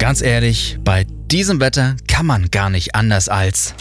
Ganz ehrlich, bei diesem Wetter kann man gar nicht anders als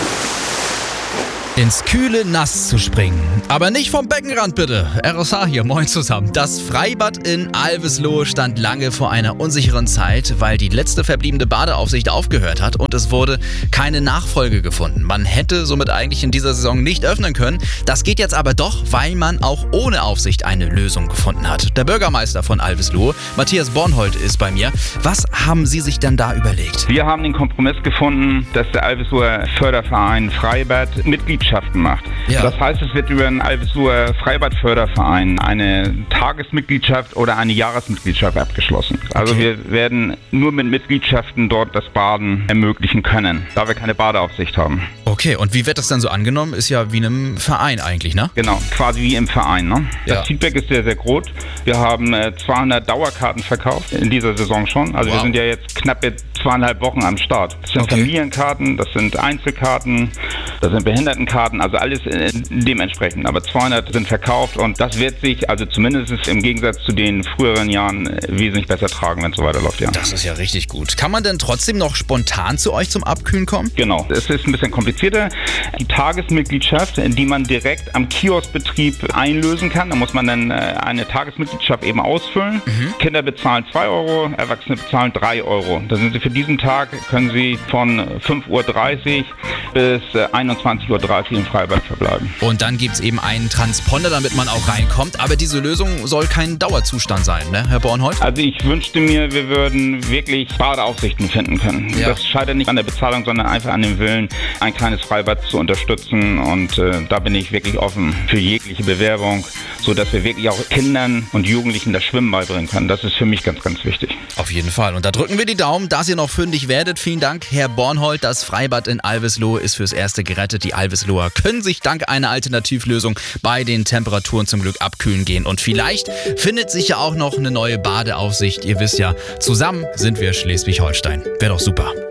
ins kühle Nass zu springen. Aber nicht vom Beckenrand bitte. RSH hier, moin zusammen. Das Freibad in Alveslohe stand lange vor einer unsicheren Zeit, weil die letzte verbliebene Badeaufsicht aufgehört hat und es wurde keine Nachfolge gefunden. Man hätte somit eigentlich in dieser Saison nicht öffnen können. Das geht jetzt aber doch, weil man auch ohne Aufsicht eine Lösung gefunden hat. Der Bürgermeister von Alveslohe, Matthias Bornhold, ist bei mir. Was haben Sie sich denn da überlegt? Wir haben den Kompromiss gefunden, dass der Alvesloher Förderverein Freibad Mitgliedschaften macht. Ja. Das heißt, es wird über den Alvesloher Freibad-Förderverein eine Tagesmitgliedschaft oder eine Jahresmitgliedschaft abgeschlossen. Also wir werden nur mit Mitgliedschaften dort das Baden ermöglichen können, da wir keine Badeaufsicht haben. Okay, und wie wird das dann so angenommen? Ist ja wie in einem Verein eigentlich, ne? Genau, quasi wie im Verein. Ne? Ja. Das Feedback ist sehr, sehr groß. Wir haben 200 Dauerkarten verkauft in dieser Saison schon. Also wir sind ja jetzt knappe 2,5 Wochen am Start. Das sind Familienkarten, das sind Einzelkarten, das sind Behindertenkarten, also alles dementsprechend. Aber 200 sind verkauft und das wird sich, also zumindest im Gegensatz zu den früheren Jahren, wesentlich besser tragen, wenn es so weiterläuft. Ja. Das ist ja richtig gut. Kann man denn trotzdem noch spontan zu euch zum Abkühlen kommen? Genau, es ist ein bisschen komplizierter. Die Tagesmitgliedschaft, die man direkt am Kioskbetrieb einlösen kann, da muss man dann eine Tagesmitgliedschaft eben ausfüllen. Kinder bezahlen 2 Euro, Erwachsene bezahlen 3 Euro. Da sind sie für diesen Tag, können sie von 5:30 Uhr bis 21:30 Uhr im Freibad verbleiben. Und dann gibt es eben einen Transponder, damit man auch reinkommt. Aber diese Lösung soll kein Dauerzustand sein, ne, Herr Bornhold? Also ich wünschte mir, wir würden wirklich Badeaufsichten finden können. Ja. Das scheitert nicht an der Bezahlung, sondern einfach an dem Willen, ein kleines Freibad zu unterstützen. Und da bin ich wirklich offen für jegliche Bewerbung, sodass wir wirklich auch Kindern und Jugendlichen das Schwimmen beibringen können. Das ist für mich ganz, ganz wichtig. Auf jeden Fall. Und da drücken wir die Daumen, dass ihr noch fündig werdet. Vielen Dank, Herr Bornhold. Das Freibad in Alveslohe ist fürs Erste gerettet. Die Alvesloher können sich dank einer Alternativlösung bei den Temperaturen zum Glück abkühlen gehen. Und vielleicht findet sich ja auch noch eine neue Badeaufsicht. Ihr wisst ja, zusammen sind wir Schleswig-Holstein. Wäre doch super.